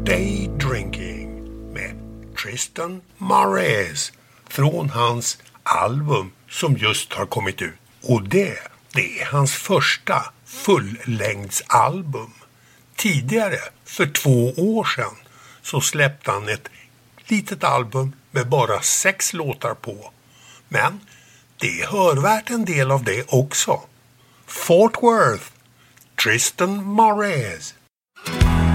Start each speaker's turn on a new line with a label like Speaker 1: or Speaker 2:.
Speaker 1: Day Drinking med Tristan Moraes från hans album som just har kommit ut. Och det är hans första fullängdsalbum. Tidigare, för 2 år sedan, så släppte han ett litet album med bara 6 låtar på. Men det är hörvärt en del av det också. Fort Worth, Tristan Moraes.